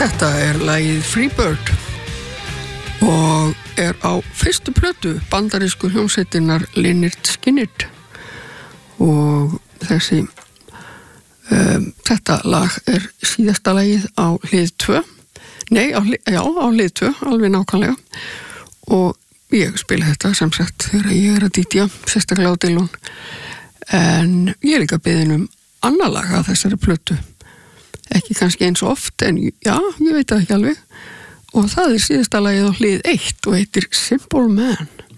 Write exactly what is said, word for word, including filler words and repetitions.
Þetta er lagið Freebird og er á fyrstu plötu bandarísku hljómsveitinnar Lynyrd Skynyrd og þessi um, þetta lag er síðasta lagið á hlið tvö nei, á, já, á hlið tvö alveg nákvæmlega og ég spila þetta sem sagt þegar ég er að dítja sérstaklega á Dillon en ég er líka beðin um annar lag af þessari plötu ekki kannski eins og oft en já, ég veit það ekki alveg og það er síðasta lagið á hlið eitt og heitir Simple Man.